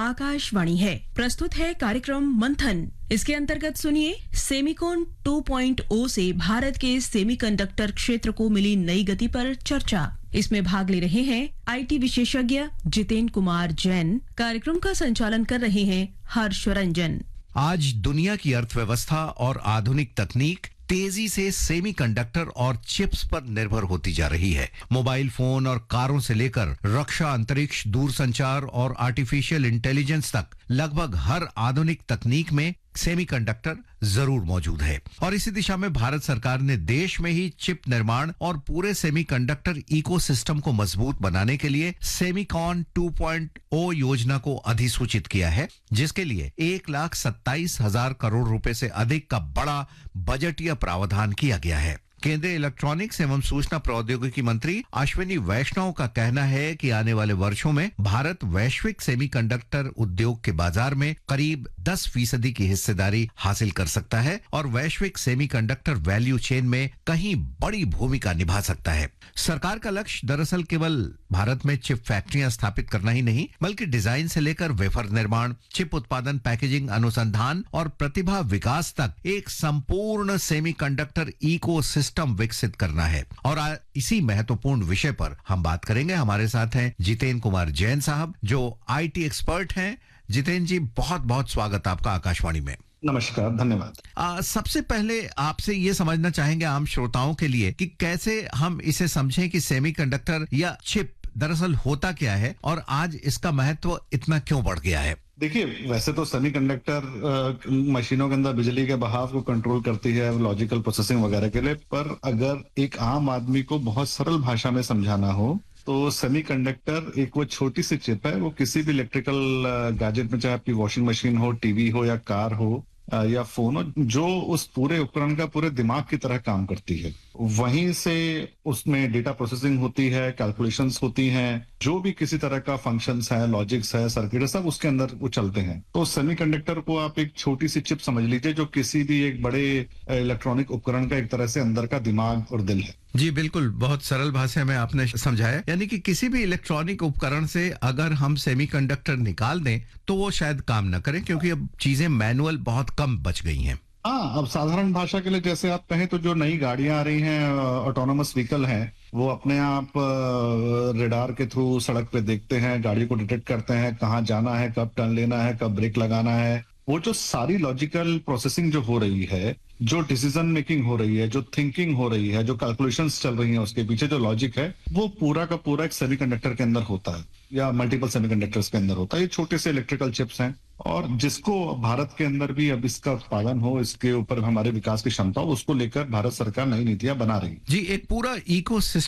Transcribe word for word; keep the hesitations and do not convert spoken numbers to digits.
आकाशवाणी है। प्रस्तुत है कार्यक्रम मंथन। इसके अंतर्गत सुनिए सेमिकॉन टू पॉइंट ओ से भारत के सेमीकंडक्टर क्षेत्र को मिली नई गति पर चर्चा। इसमें भाग ले रहे हैं आईटी विशेषज्ञ जितेन कुमार जैन। कार्यक्रम का संचालन कर रहे हैं हर्ष रंजन। आज दुनिया की अर्थव्यवस्था और आधुनिक तकनीक तेजी से सेमीकंडक्टर और चिप्स पर निर्भर होती जा रही है। मोबाइल फोन और कारों से लेकर रक्षा, अंतरिक्ष, दूरसंचार और आर्टिफिशियल इंटेलिजेंस तक लगभग हर आधुनिक तकनीक में सेमीकंडक्टर जरूर मौजूद है। और इसी दिशा में भारत सरकार ने देश में ही चिप निर्माण और पूरे सेमीकंडक्टर इकोसिस्टम को मजबूत बनाने के लिए सेमिकॉन टू पॉइंट ओ योजना को अधिसूचित किया है, जिसके लिए एक लाख सत्ताईस हजार करोड़ रुपए से अधिक का बड़ा बजटीय प्रावधान किया गया है। केंद्रीय इलेक्ट्रॉनिक्स एवं सूचना प्रौद्योगिकी मंत्री अश्विनी वैष्णव का कहना है कि आने वाले वर्षों में भारत वैश्विक सेमीकंडक्टर उद्योग के बाजार में करीब दस फीसदी की हिस्सेदारी हासिल कर सकता है और वैश्विक सेमीकंडक्टर वैल्यू चेन में कहीं बड़ी भूमिका निभा सकता है। सरकार का लक्ष्य दरअसल केवल भारत में चिप फैक्ट्रियां स्थापित करना ही नहीं, बल्कि डिजाइन से लेकर वेफर निर्माण, चिप उत्पादन, पैकेजिंग, अनुसंधान और प्रतिभा विकास तक एक संपूर्ण सेमीकंडक्टर इकोसिस्टम विकसित करना है। और इसी महत्वपूर्ण विषय पर हम बात करेंगे। हमारे साथ हैं जितेन कुमार जैन साहब, जो आईटी एक्सपर्ट हैं। जितेन जी, बहुत बहुत स्वागत आपका आकाशवाणी में। नमस्कार, धन्यवाद। आ, सबसे पहले आपसे ये समझना चाहेंगे आम श्रोताओं के लिए कि कैसे हम इसे समझें कि सेमीकंडक्टर या चिप दरअसल होता क्या है और आज इसका महत्व इतना क्यों बढ़ गया है। देखिए, वैसे तो सेमीकंडक्टर मशीनों के अंदर बिजली के बहाव को कंट्रोल करती है, लॉजिकल प्रोसेसिंग वगैरह के लिए। पर अगर एक आम आदमी को बहुत सरल भाषा में समझाना हो तो सेमीकंडक्टर एक वो छोटी सी चिप है। वो किसी भी इलेक्ट्रिकल गैजेट में, चाहे आपकी वॉशिंग मशीन हो, टीवी हो या कार हो या फोन हो, जो उस पूरे उपकरण का पूरे दिमाग की तरह काम करती है। वहीं से उसमें डेटा प्रोसेसिंग होती है, कैलकुलेशंस होती हैं, जो भी किसी तरह का फंक्शंस है, लॉजिक्स है, सर्किट है, सब उसके अंदर वो चलते हैं। तो सेमीकंडक्टर को आप एक छोटी सी चिप समझ लीजिए, जो किसी भी एक बड़े इलेक्ट्रॉनिक उपकरण का एक तरह से अंदर का दिमाग और दिल है। जी बिल्कुल, बहुत सरल भाषा में आपने समझाया। यानी कि किसी भी इलेक्ट्रॉनिक उपकरण से अगर हम सेमीकंडक्टर निकाल दें तो वो शायद काम न करें, क्योंकि अब चीजें मैनुअल बहुत कम बच गई हैं। हाँ, अब साधारण भाषा के लिए जैसे आप कहें तो जो नई गाड़ियां आ रही हैं, ऑटोनोमस व्हीकल हैं, वो अपने आप रेडार के थ्रू सड़क पे देखते हैं, गाड़ी को डिटेक्ट करते हैं, कहाँ जाना है, कब टर्न लेना है, कब ब्रेक लगाना है। वो जो सारी लॉजिकल प्रोसेसिंग जो हो रही है, जो डिसीजन मेकिंग हो रही है, जो थिंकिंग हो रही है, जो कैलकुलेशंस चल रही हैं, उसके पीछे जो लॉजिक है, वो पूरा का पूरा एक सेमीकंडक्टर के अंदर होता है या मल्टीपल सेमीकंडक्टर्स के अंदर होता है। ये छोटे से इलेक्ट्रिकल चिप्स हैं और जिसको भारत के अंदर भी अब इसका उत्पादन हो, इसके ऊपर हमारे विकास की क्षमता हो, उसको लेकर भारत सरकार नई नीतियां बना रही है। जी, एक पूरा इकोसिस्टम